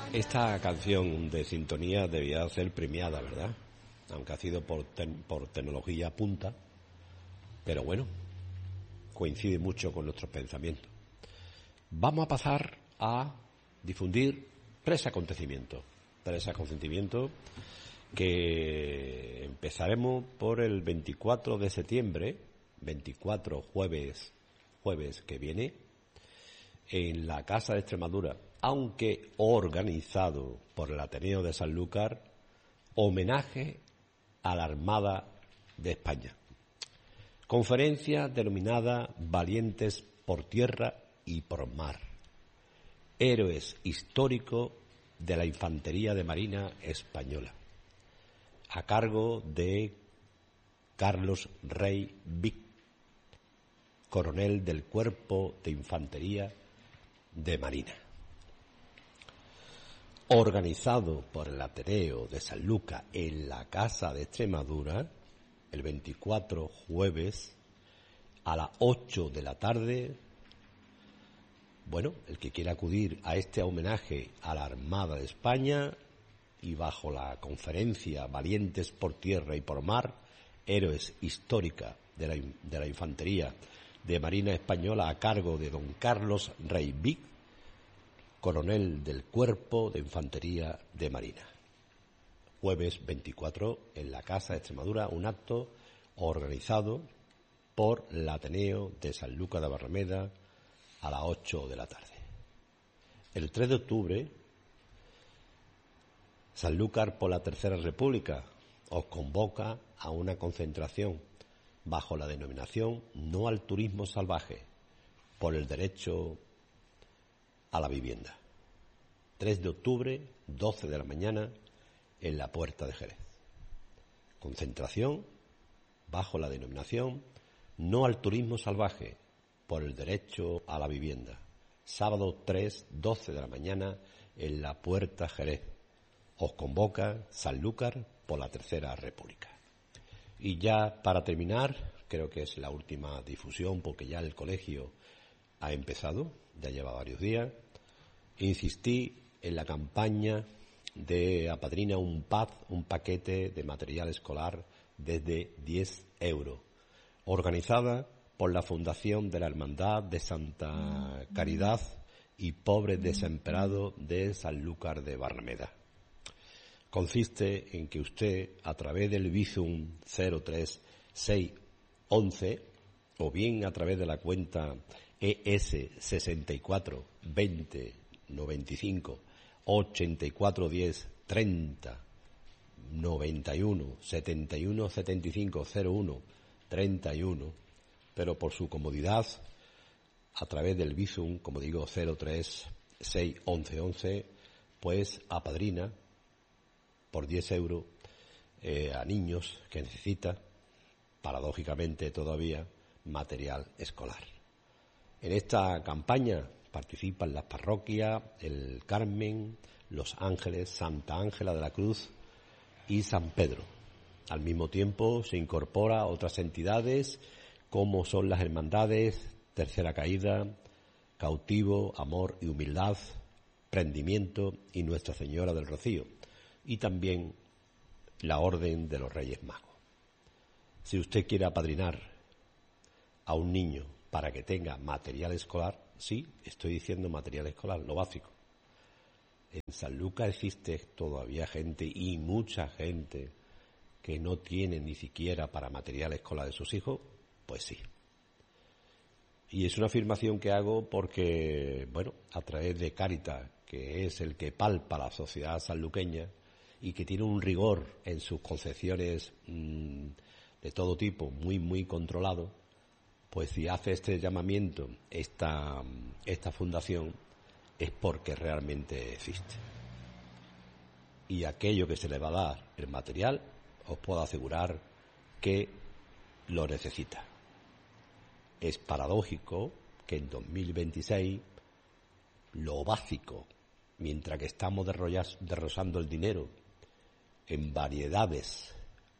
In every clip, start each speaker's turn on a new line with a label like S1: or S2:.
S1: Esta canción de sintonía debía ser premiada, ¿verdad? Aunque ha sido por tecnología punta, pero bueno, coincide mucho con nuestros pensamientos. Vamos a pasar a difundir tres acontecimientos que empezaremos por el 24 de septiembre, 24 jueves que viene, en la Casa de Extremadura, aunque organizado por el Ateneo de Sanlúcar, homenaje a la Armada de España. Conferencia denominada Valientes por Tierra y por Mar. Héroes históricos de la Infantería de Marina Española. A cargo de Carlos Rey Vic, coronel del Cuerpo de Infantería de Marina. Organizado por el Ateneo de Sanlúcar en la Casa de Extremadura, el 24 jueves a las 8 de la tarde. Bueno, el que quiera acudir a este homenaje a la Armada de España y bajo la conferencia Valientes por Tierra y por Mar, Héroes históricas de la Infantería de Marina Española, a cargo de don Carlos Rey Vic, coronel del Cuerpo de Infantería de Marina. Jueves 24 en la Casa de Extremadura, un acto organizado por el Ateneo de Sanlúcar de Barrameda a las 8 de la tarde. El 3 de octubre, Sanlúcar por la Tercera República os convoca a una concentración bajo la denominación No al turismo salvaje, por el derecho a la vivienda. 3 de octubre, 12 de la mañana, en la Puerta de Jerez. Concentración bajo la denominación No al turismo salvaje, por el derecho a la vivienda. Sábado 3, 12 de la mañana, en la Puerta Jerez. Os convoca Sanlúcar por la Tercera República. Y ya para terminar, creo que es la última difusión porque ya el colegio ha empezado, ya lleva varios días. Insistí en la campaña de apadrina un paquete de material escolar desde 10 euros, organizada por la Fundación de la Hermandad de Santa Caridad y Pobres Desemperados de Sanlúcar de Barrameda. Consiste en que usted, a través del Bizum 03611 o bien a través de la cuenta ES 64 20 95 84 10 30 91 71 75 01 31, pero por su comodidad, a través del Bizum, como digo, 0361111, pues apadrina por 10 euros a niños que necesitan, paradójicamente todavía, material escolar. En esta campaña participan las parroquias El Carmen, Los Ángeles, Santa Ángela de la Cruz y San Pedro. Al mismo tiempo se incorpora otras entidades como son las hermandades Tercera Caída, Cautivo, Amor y Humildad, Prendimiento y Nuestra Señora del Rocío, y también la Orden de los Reyes Magos. Si usted quiere apadrinar a un niño para que tenga material escolar, sí, estoy diciendo material escolar, lo básico. En Sanlúcar existe todavía gente, y mucha gente, que no tiene ni siquiera para material escolar de sus hijos. Pues sí. Y es una afirmación que hago porque, bueno, a través de Cáritas, que es el que palpa la sociedad sanluqueña y que tiene un rigor en sus concepciones de todo tipo, muy, muy controlado, pues si hace este llamamiento, esta fundación, es porque realmente existe. Y aquello que se le va a dar, el material, os puedo asegurar que lo necesita. Es paradójico que en 2026 lo básico, mientras que estamos derrochando el dinero en variedades,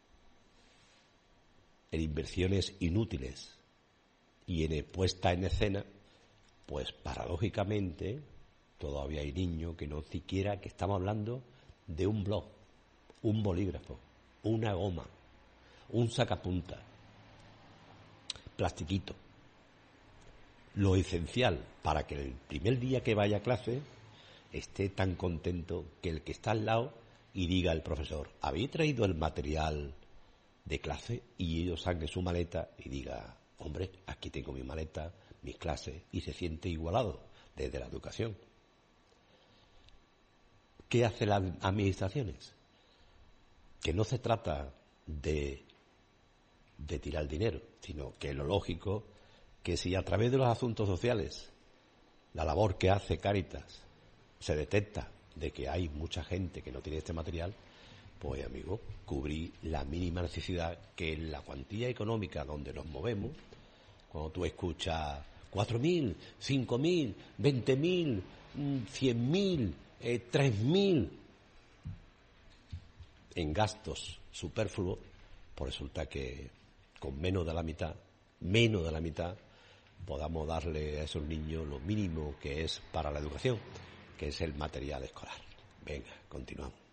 S1: en inversiones inútiles y en puesta en escena, pues paradójicamente Todavía hay niños que no siquiera, que estamos hablando de un blog, un bolígrafo, una goma, un sacapunta, plastiquito. Lo esencial para que el primer día que vaya a clase esté tan contento que el que está al lado y diga al profesor, ¿habéis traído el material de clase? Y ellos saquen su maleta y diga, hombre, aquí tengo mi maleta, mis clases, y se siente igualado desde la educación. ¿Qué hacen las administraciones? Que no se trata de tirar dinero, sino que lo lógico, que si a través de los asuntos sociales, la labor que hace Cáritas, se detecta de que hay mucha gente que no tiene este material, pues amigo, cubrir la mínima necesidad, que en la cuantía económica donde nos movemos, cuando tú escuchas 4.000, 5.000, 20.000, 100.000, 3.000 en gastos superfluos, pues resulta que con menos de la mitad, podamos darle a esos niños lo mínimo que es para la educación, que es el material escolar. Venga, continuamos.